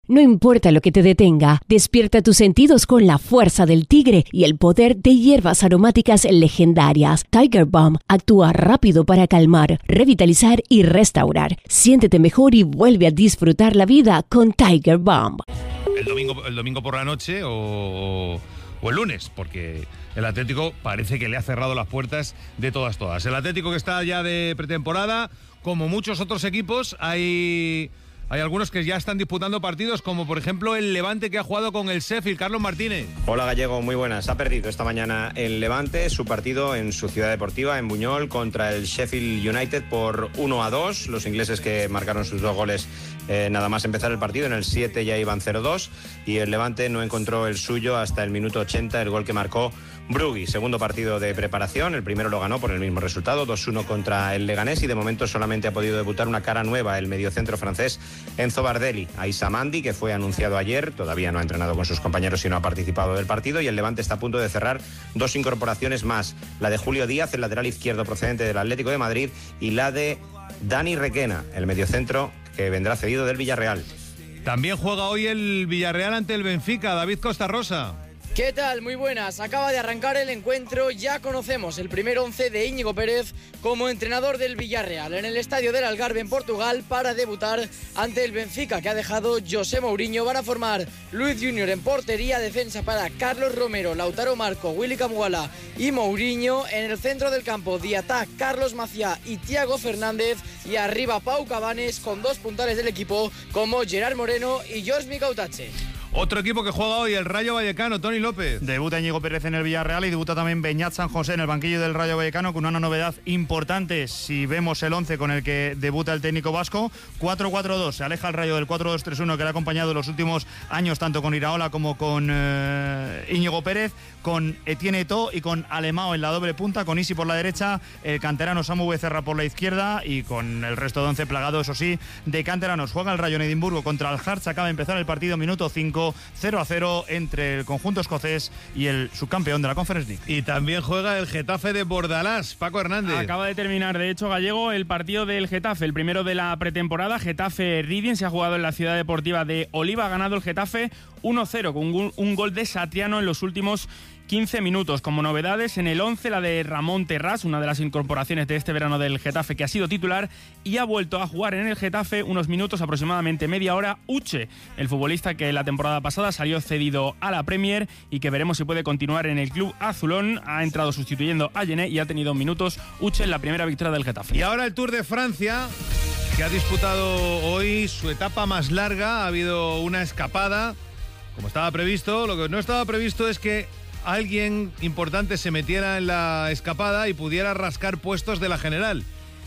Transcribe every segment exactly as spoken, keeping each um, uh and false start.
No importa lo que te detenga, despierta tus sentidos con la fuerza del tigre y el poder de hierbas aromáticas legendarias. Tiger Balm actúa rápido para calmar, revitalizar y restaurar. Siéntete mejor y vuelve a disfrutar la vida con Tiger Balm. El domingo, el domingo por la noche o, o el lunes, porque el Atlético parece que le ha cerrado las puertas de todas todas. El Atlético que está ya de pretemporada, como muchos otros equipos, hay... Hay algunos que ya están disputando partidos, como por ejemplo el Levante, que ha jugado con el Sheffield. Carlos Martínez. Hola Gallego, muy buenas. Ha perdido esta mañana el Levante su partido en su ciudad deportiva, en Buñol, contra el Sheffield United por uno a dos. Los ingleses que marcaron sus dos goles eh, nada más empezar el partido, en el siete ya iban cero dos, y el Levante no encontró el suyo hasta el minuto ochenta, el gol que marcó Brugui. Segundo partido de preparación, el primero lo ganó por el mismo resultado, dos uno contra el Leganés, y de momento solamente ha podido debutar una cara nueva, el mediocentro francés Enzo Bardelli. Aissa Mandi, que fue anunciado ayer, todavía no ha entrenado con sus compañeros y no ha participado del partido, y el Levante está a punto de cerrar dos incorporaciones más, la de Julio Díaz, el lateral izquierdo procedente del Atlético de Madrid, y la de Dani Requena, el mediocentro que vendrá cedido del Villarreal. También juega hoy el Villarreal ante el Benfica. David Costa Rosa. ¿Qué tal? Muy buenas. Acaba de arrancar el encuentro. Ya conocemos el primer once de Íñigo Pérez como entrenador del Villarreal en el estadio del Algarve en Portugal para debutar ante el Benfica, que ha dejado José Mourinho. Van a formar Luis Junior en portería, defensa para Carlos Romero, Lautaro Marco, Willy Camuala y Mourinho. En el centro del campo, Diatá, Carlos Maciá y Thiago Fernández, y arriba Pau Cabanes, con dos puntales del equipo como Gerard Moreno y George Micautache. Otro equipo que juega hoy, el Rayo Vallecano. Tony López. Debuta Íñigo Pérez en el Villarreal y debuta también Beñat San José en el banquillo del Rayo Vallecano, con una novedad importante si vemos el once con el que debuta el técnico vasco. cuatro cuatro dos, se aleja el Rayo del cuatro dos tres uno que le ha acompañado en los últimos años tanto con Iraola como con eh, Íñigo Pérez, con Etienne Eto'o y con Alemão en la doble punta, con Isi por la derecha, el canterano Samu Becerra por la izquierda, y con el resto de once plagado, eso sí, de canteranos. Juega el Rayo en Edimburgo contra el Hearts. Acaba de empezar el partido, minuto cinco, cero a cero entre el conjunto escocés y el subcampeón de la Conference League. Y también juega el Getafe de Bordalás. Paco Hernández. Acaba de terminar, de hecho, Gallego, el partido del Getafe, el primero de la pretemporada. Getafe Reading se ha jugado en la ciudad deportiva de Oliva. Ha ganado el Getafe uno cero con un, un gol de Satriano en los últimos quince minutos. Como novedades, en el once, la de Ramón Terrás, una de las incorporaciones de este verano del Getafe, que ha sido titular y ha vuelto a jugar en el Getafe unos minutos, aproximadamente media hora, Uche, el futbolista que la temporada pasada salió cedido a la Premier y que veremos si puede continuar en el club azulón. Ha entrado sustituyendo a Gené y ha tenido minutos Uche en la primera victoria del Getafe. Y ahora el Tour de Francia, que ha disputado hoy su etapa más larga. Ha habido una escapada, como estaba previsto. Lo que no estaba previsto es que alguien importante se metiera en la escapada y pudiera rascar puestos de la general.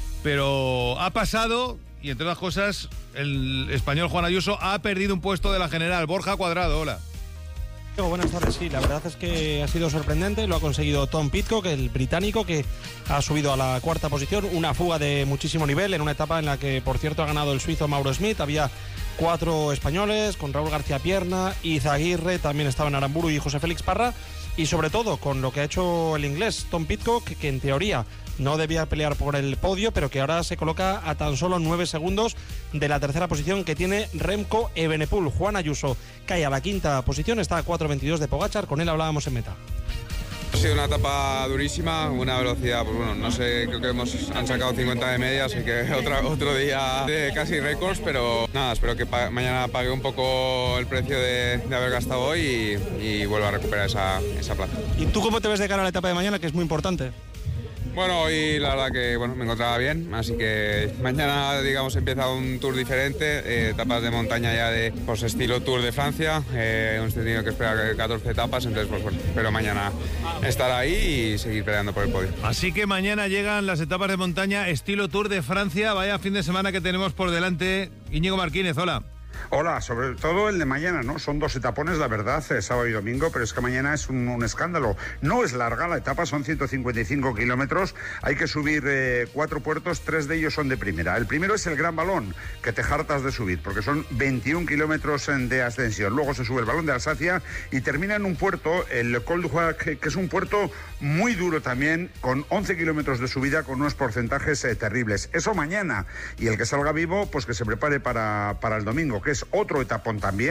Pero ha pasado, y entre otras cosas, el español Juan Ayuso ha perdido un puesto de la general. Borja Cuadrado, hola. Buenas tardes, sí, la verdad es que ha sido sorprendente, lo ha conseguido Tom Pidcock, el británico, que ha subido a la cuarta posición, una fuga de muchísimo nivel en una etapa en la que, por cierto, ha ganado el suizo Mauro Smith. Había cuatro españoles, con Raúl García Pierna, Izaguirre, también estaban Aramburu y José Félix Parra, y sobre todo con lo que ha hecho el inglés Tom Pidcock, que en teoría no debía pelear por el podio, pero que ahora se coloca a tan solo nueve segundos de la tercera posición que tiene Remco Evenepoel. Juan Ayuso cae a la quinta posición, está a cuatro veintidós de Pogačar, con él hablábamos en meta. Ha sido una etapa durísima, una velocidad, pues bueno, no sé, creo que hemos, han sacado cincuenta de media, así que otra, otro día de casi récords, pero nada, espero que pa- mañana pague un poco el precio de, de haber gastado hoy y, y vuelva a recuperar esa, esa plaza. ¿Y tú cómo te ves de cara a la etapa de mañana, que es muy importante? Bueno, hoy la verdad que bueno, me encontraba bien, así que mañana, digamos, empieza un tour diferente, eh, etapas de montaña ya de pues, estilo Tour de Francia. Eh, hemos tenido que esperar catorce etapas, entonces pues bueno, espero mañana estar ahí y seguir peleando por el podio. Así que mañana llegan las etapas de montaña estilo Tour de Francia. Vaya fin de semana que tenemos por delante. Íñigo Martínez, hola. Hola, sobre todo el de mañana, ¿no? Son dos etapones, la verdad, eh, sábado y domingo, pero es que mañana es un, un escándalo. No es larga la etapa, son ciento cincuenta y cinco kilómetros, hay que subir eh, cuatro puertos, tres de ellos son de primera. El primero es el Gran Balón, que te hartas de subir, porque son veintiún kilómetros de ascensión. Luego se sube el Balón de Alsacia y termina en un puerto, el Col du Huac, que, que es un puerto muy duro también, con once kilómetros de subida, con unos porcentajes eh, terribles. Eso mañana, y el que salga vivo, pues que se prepare para, para el domingo, que es otro etapón también.